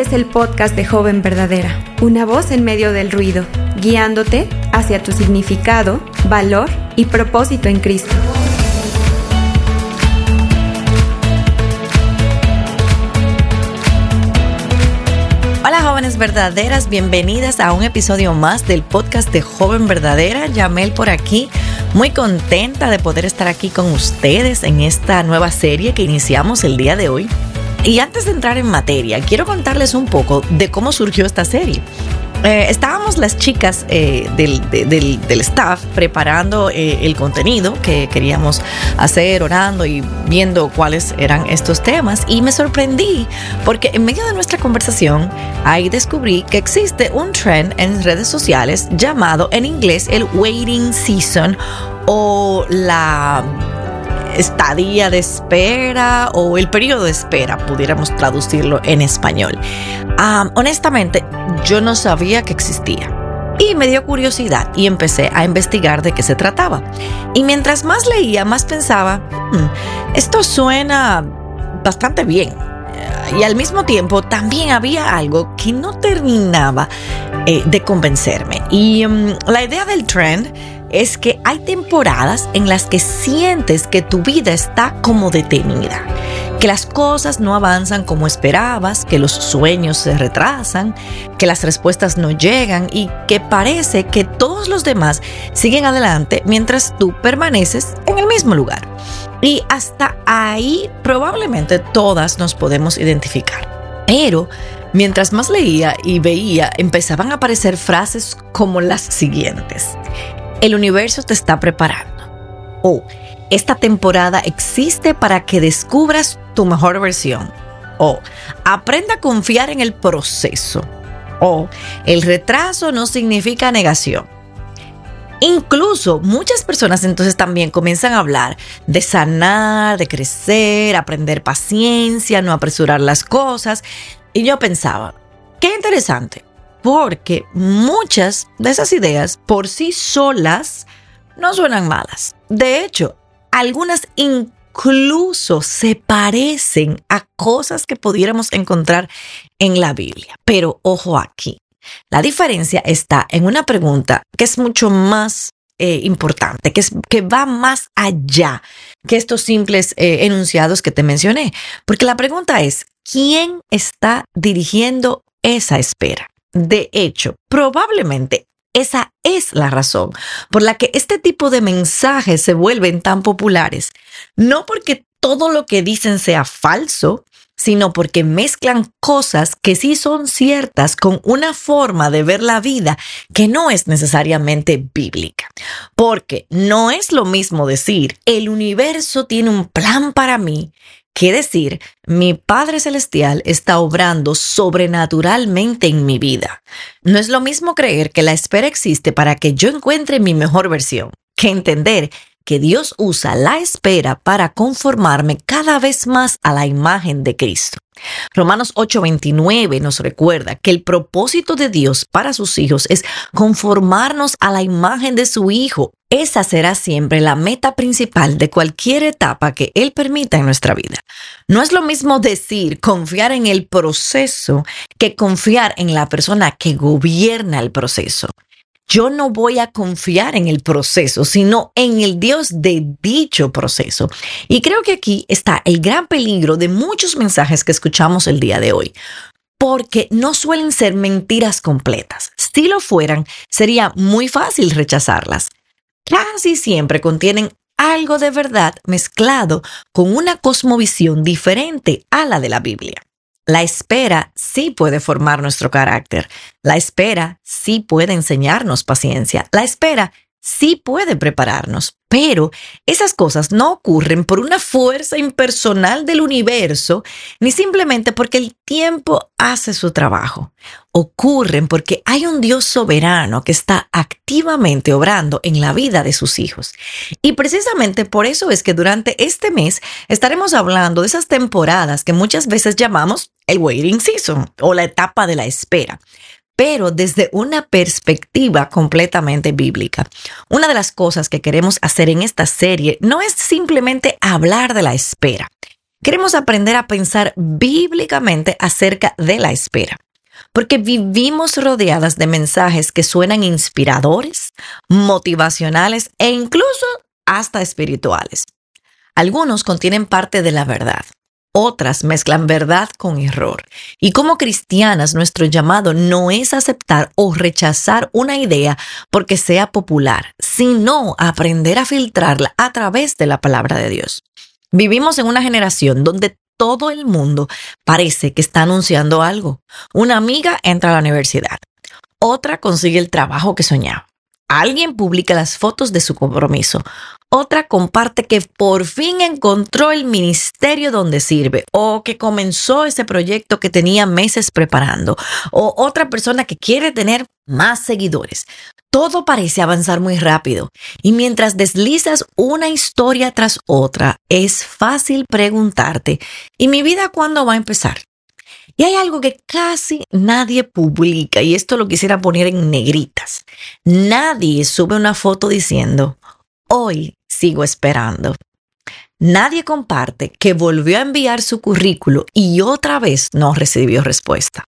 es el podcast de Joven Verdadera, una voz en medio del ruido, guiándote hacia tu significado, valor y propósito en Cristo. Hola jóvenes verdaderas, bienvenidas a un episodio más del podcast de Joven Verdadera. Yamel por aquí, muy contenta de poder estar aquí con ustedes en esta nueva serie que iniciamos el día de hoy. Y antes de entrar en materia, quiero contarles un poco de cómo surgió esta serie. Estábamos las chicas del staff preparando el contenido que queríamos hacer, orando y viendo cuáles eran estos temas, y me sorprendí porque en medio de nuestra conversación ahí descubrí que existe un trend en redes sociales llamado en inglés el waiting season o la estadía de espera o el periodo de espera, pudiéramos traducirlo en español. Honestamente, yo no sabía que existía y me dio curiosidad y empecé a investigar de qué se trataba. Y mientras más leía, más pensaba, esto suena bastante bien. Y al mismo tiempo también había algo que no terminaba de convencerme. Y la idea del trend es que hay temporadas en las que sientes que tu vida está como detenida, que las cosas no avanzan como esperabas, que los sueños se retrasan, que las respuestas no llegan y que parece que todos los demás siguen adelante mientras tú permaneces en el mismo lugar. Y hasta ahí probablemente todas nos podemos identificar. Pero mientras más leía y veía, empezaban a aparecer frases como las siguientes: el universo te está preparando. O esta temporada existe para que descubras tu mejor versión. O aprenda a confiar en el proceso. O el retraso no significa negación. Incluso muchas personas entonces también comienzan a hablar de sanar, de crecer, aprender paciencia, no apresurar las cosas. Y yo pensaba, qué interesante, porque muchas de esas ideas por sí solas no suenan malas. De hecho, algunas incluso se parecen a cosas que pudiéramos encontrar en la Biblia. Pero ojo aquí, la diferencia está en una pregunta que es mucho más importante, que va más allá que estos simples enunciados que te mencioné. Porque la pregunta es, ¿quién está dirigiendo esa espera? De hecho, probablemente esa es la razón por la que este tipo de mensajes se vuelven tan populares. No porque todo lo que dicen sea falso, sino porque mezclan cosas que sí son ciertas con una forma de ver la vida que no es necesariamente bíblica. Porque no es lo mismo decir, el universo tiene un plan para mí, que decir, mi Padre Celestial está obrando sobrenaturalmente en mi vida. No es lo mismo creer que la espera existe para que yo encuentre mi mejor versión, que entender que Dios usa la espera para conformarme cada vez más a la imagen de Cristo. Romanos 8:29 nos recuerda que el propósito de Dios para sus hijos es conformarnos a la imagen de su Hijo. Esa será siempre la meta principal de cualquier etapa que Él permita en nuestra vida. No es lo mismo decir confiar en el proceso que confiar en la persona que gobierna el proceso. Yo no voy a confiar en el proceso, sino en el Dios de dicho proceso. Y creo que aquí está el gran peligro de muchos mensajes que escuchamos el día de hoy, porque no suelen ser mentiras completas. Si lo fueran, sería muy fácil rechazarlas. Casi siempre contienen algo de verdad mezclado con una cosmovisión diferente a la de la Biblia. La espera sí puede formar nuestro carácter. La espera sí puede enseñarnos paciencia. La espera sí puede prepararnos. Pero esas cosas no ocurren por una fuerza impersonal del universo, ni simplemente porque el tiempo hace su trabajo. Ocurren porque hay un Dios soberano que está activamente obrando en la vida de sus hijos. Y precisamente por eso es que durante este mes estaremos hablando de esas temporadas que muchas veces llamamos el waiting season o la etapa de la espera, pero desde una perspectiva completamente bíblica. Una de las cosas que queremos hacer en esta serie no es simplemente hablar de la espera. queremos aprender a pensar bíblicamente acerca de la espera, porque vivimos rodeadas de mensajes que suenan inspiradores, motivacionales e incluso hasta espirituales. Algunos contienen parte de la verdad. Otras mezclan verdad con error. Y como cristianas, nuestro llamado no es aceptar o rechazar una idea porque sea popular, sino aprender a filtrarla a través de la palabra de Dios. Vivimos en una generación donde todo el mundo parece que está anunciando algo. Una amiga entra a la universidad. Otra consigue el trabajo que soñaba. Alguien publica las fotos de su compromiso. Otra comparte que por fin encontró el ministerio donde sirve o que comenzó ese proyecto que tenía meses preparando. O otra persona que quiere tener más seguidores. Todo parece avanzar muy rápido y mientras deslizas una historia tras otra, es fácil preguntarte, ¿y mi vida cuándo va a empezar? Y hay algo que casi nadie publica, y esto lo quisiera poner en negritas. Nadie sube una foto diciendo, hoy sigo esperando. Nadie comparte que volvió a enviar su currículo y otra vez no recibió respuesta.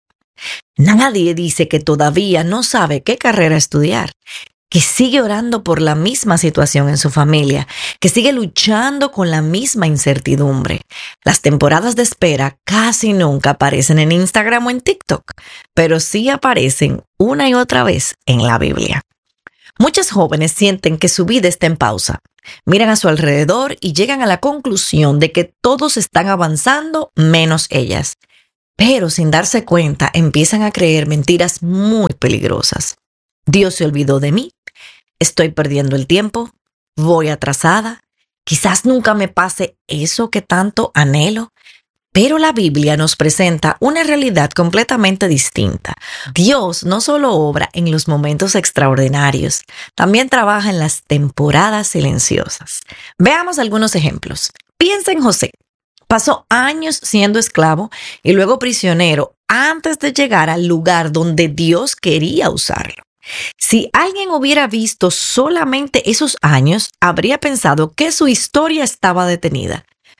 Nadie dice que todavía no sabe qué carrera estudiar, que sigue orando por la misma situación en su familia, que sigue luchando con la misma incertidumbre. Las temporadas de espera casi nunca aparecen en Instagram o en TikTok, pero sí aparecen una y otra vez en la Biblia. Muchas jóvenes sienten que su vida está en pausa. Miran a su alrededor y llegan a la conclusión de que todos están avanzando menos ellas. Pero sin darse cuenta empiezan a creer mentiras muy peligrosas. Dios se olvidó de mí, estoy perdiendo el tiempo, voy atrasada, quizás nunca me pase eso que tanto anhelo. Pero la Biblia nos presenta una realidad completamente distinta. Dios no solo obra en los momentos extraordinarios, también trabaja en las temporadas silenciosas. Veamos algunos ejemplos. Piensa en José. Pasó años siendo esclavo y luego prisionero antes de llegar al lugar donde Dios quería usarlo. Si alguien hubiera visto solamente esos años, habría pensado que su historia estaba detenida.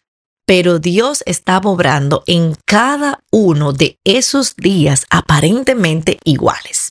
Pero Dios estaba obrando en cada uno de esos días aparentemente iguales.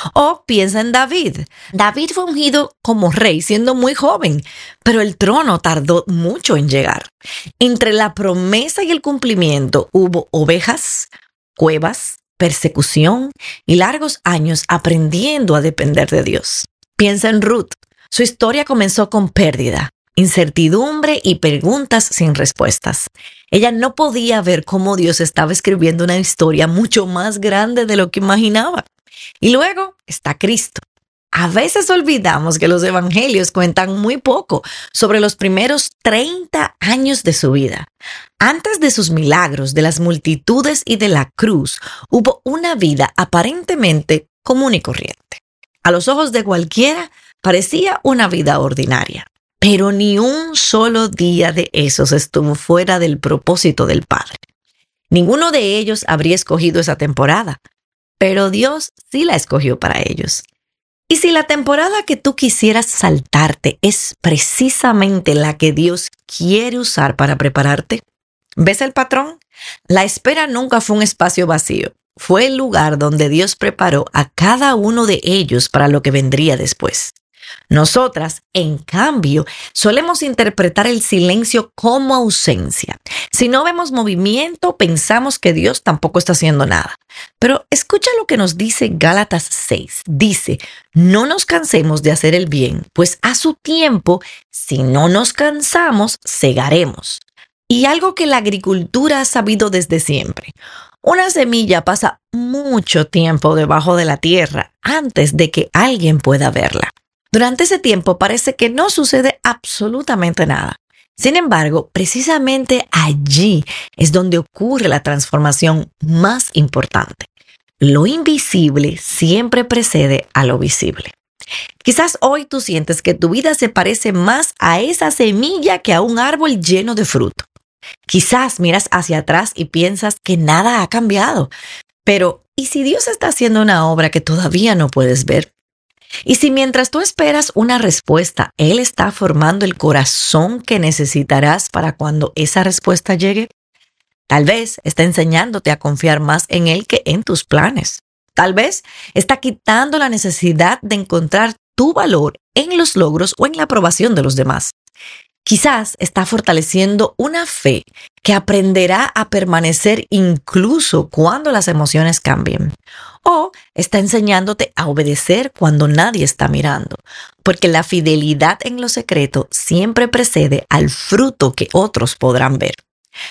O piensa en David. David fue ungido como rey siendo muy joven, pero el trono tardó mucho en llegar. Entre la promesa y el cumplimiento hubo ovejas, cuevas, persecución y largos años aprendiendo a depender de Dios. Piensa en Ruth. Su historia comenzó con pérdida, incertidumbre y preguntas sin respuestas. Ella no podía ver cómo Dios estaba escribiendo una historia mucho más grande de lo que imaginaba. Y luego está Cristo. A veces olvidamos que los evangelios cuentan muy poco sobre los primeros 30 años de su vida. Antes de sus milagros, de las multitudes y de la cruz, hubo una vida aparentemente común y corriente. A los ojos de cualquiera parecía una vida ordinaria. Pero ni un solo día de esos estuvo fuera del propósito del Padre. Ninguno de ellos habría escogido esa temporada, pero Dios sí la escogió para ellos. Y si la temporada que tú quisieras saltarte es precisamente la que Dios quiere usar para prepararte, ¿ves el patrón? La espera nunca fue un espacio vacío. Fue el lugar donde Dios preparó a cada uno de ellos para lo que vendría después. Nosotras, en cambio, solemos interpretar el silencio como ausencia. Si no vemos movimiento, pensamos que Dios tampoco está haciendo nada. Pero escucha lo que nos dice Gálatas 6. Dice, no nos cansemos de hacer el bien, pues a su tiempo, si no nos cansamos, segaremos. Y algo que la agricultura ha sabido desde siempre. Una semilla pasa mucho tiempo debajo de la tierra antes de que alguien pueda verla. Durante ese tiempo parece que no sucede absolutamente nada. Sin embargo, precisamente allí es donde ocurre la transformación más importante. Lo invisible siempre precede a lo visible. Quizás hoy tú sientes que tu vida se parece más a esa semilla que a un árbol lleno de fruto. Quizás miras hacia atrás y piensas que nada ha cambiado. Pero, ¿y si Dios está haciendo una obra que todavía no puedes ver? Y si mientras tú esperas una respuesta, Él está formando el corazón que necesitarás para cuando esa respuesta llegue, Tal vez está enseñándote a confiar más en Él que en tus planes. Tal vez está quitando la necesidad de encontrar tu valor en los logros o en la aprobación de los demás. Quizás está fortaleciendo una fe que aprenderá a permanecer incluso cuando las emociones cambien. O está enseñándote a obedecer cuando nadie está mirando, porque la fidelidad en lo secreto siempre precede al fruto que otros podrán ver.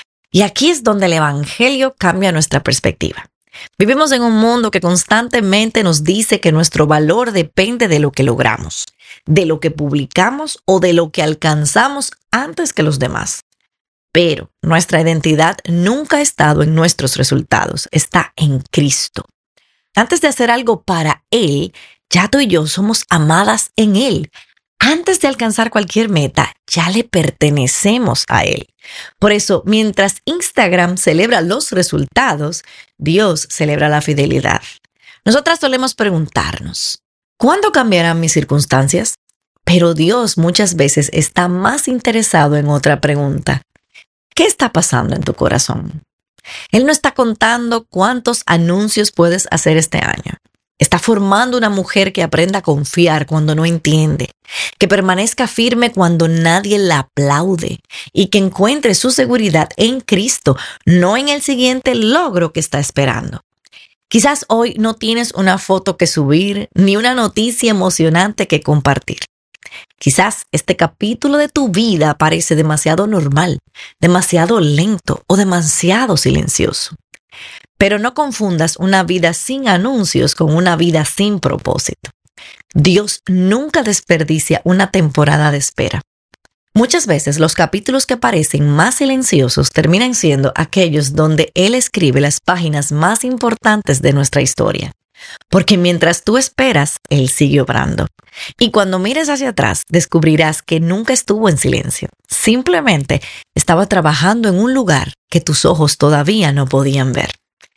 Y aquí es donde el Evangelio cambia nuestra perspectiva. Vivimos en un mundo que constantemente nos dice que nuestro valor depende de lo que logramos, de lo que publicamos o de lo que alcanzamos antes que los demás. Pero nuestra identidad nunca ha estado en nuestros resultados, está en Cristo. Antes de hacer algo para Él, ya tú y yo somos amadas en Él. Antes de alcanzar cualquier meta, ya le pertenecemos a Él. Por eso, mientras Instagram celebra los resultados, Dios celebra la fidelidad. Nosotras solemos preguntarnos, ¿cuándo cambiarán mis circunstancias? Pero Dios muchas veces está más interesado en otra pregunta. ¿Qué está pasando en tu corazón? Él no está contando cuántos anuncios puedes hacer este año. Está formando una mujer que aprenda a confiar cuando no entiende, que permanezca firme cuando nadie la aplaude y que encuentre su seguridad en Cristo, no en el siguiente logro que está esperando. Quizás hoy no tienes una foto que subir ni una noticia emocionante que compartir. Quizás este capítulo de tu vida parece demasiado normal, demasiado lento o demasiado silencioso. Pero no confundas una vida sin anuncios con una vida sin propósito. Dios nunca desperdicia una temporada de espera. Muchas veces los capítulos que parecen más silenciosos terminan siendo aquellos donde Él escribe las páginas más importantes de nuestra historia. Porque mientras tú esperas, Él sigue obrando. Y cuando mires hacia atrás, descubrirás que nunca estuvo en silencio. Simplemente estaba trabajando en un lugar que tus ojos todavía no podían ver.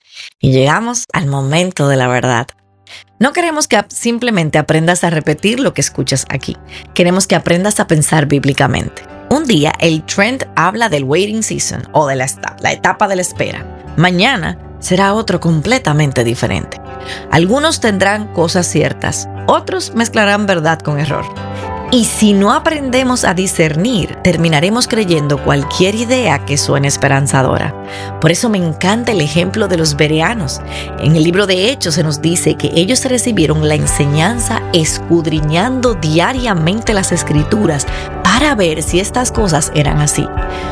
Y llegamos al momento de la verdad. No queremos que simplemente aprendas a repetir lo que escuchas aquí. Queremos que aprendas a pensar bíblicamente. Un día el trend habla del waiting season o de la etapa de la espera. Mañana será otro completamente diferente. Algunos tendrán cosas ciertas, otros mezclarán verdad con error. Y si no aprendemos a discernir, terminaremos creyendo cualquier idea que suene esperanzadora. Por eso me encanta el ejemplo de los bereanos. En el libro de Hechos se nos dice que ellos recibieron la enseñanza escudriñando diariamente las Escrituras para ver si estas cosas eran así.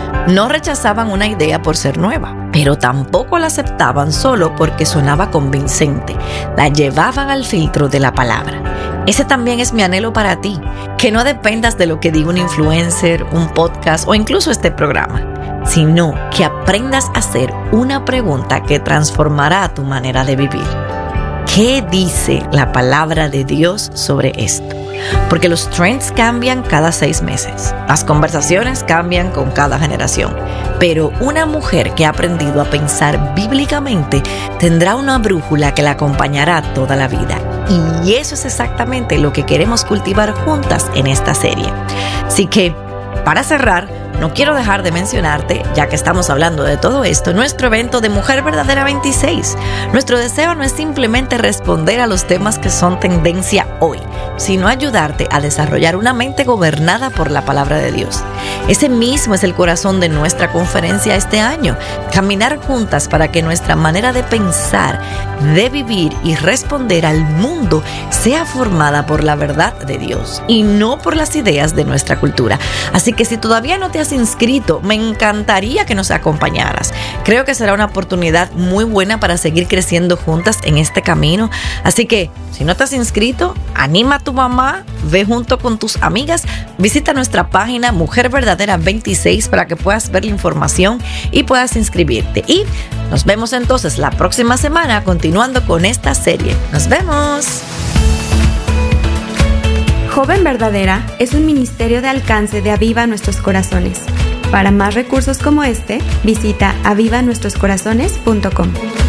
No rechazaban una idea por ser nueva, pero tampoco la aceptaban solo porque sonaba convincente. La llevaban al filtro de la palabra. Ese también es mi anhelo para ti, que no dependas de lo que diga un influencer, un podcast o incluso este programa, sino que aprendas a hacer una pregunta que transformará tu manera de vivir. ¿Qué dice la palabra de Dios sobre esto? Porque los trends cambian cada 6 meses. Las conversaciones cambian con cada generación. Pero una mujer que ha aprendido a pensar bíblicamente tendrá una brújula que la acompañará toda la vida. Y eso es exactamente lo que queremos cultivar juntas en esta serie. Así que, para cerrar, no quiero dejar de mencionarte, ya que estamos hablando de todo esto, nuestro evento de Mujer Verdadera 26. Nuestro deseo no es simplemente responder a los temas que son tendencia hoy, sino ayudarte a desarrollar una mente gobernada por la palabra de Dios. Ese mismo es el corazón de nuestra conferencia este año. Caminar juntas para que nuestra manera de pensar, de vivir y responder al mundo sea formada por la verdad de Dios y no por las ideas de nuestra cultura. Así que si todavía no te has inscrito, me encantaría que nos acompañaras. Creo que será una oportunidad muy buena para seguir creciendo juntas en este camino. Así que, si no te has inscrito, anima a tu mamá, ve junto con tus amigas, visita nuestra página Mujer Verdadera 26 para que puedas ver la información y puedas inscribirte. Y nos vemos entonces la próxima semana continuando con esta serie. ¡Nos vemos! Joven Verdadera es un ministerio de alcance de Aviva Nuestros Corazones. Para más recursos como este, visita avivanuestroscorazones.com.